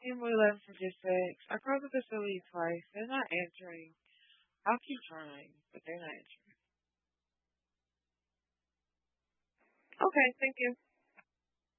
Emily 1156. I called the facility twice. They're not answering. I'll keep trying, but they're not answering. Okay, thank you.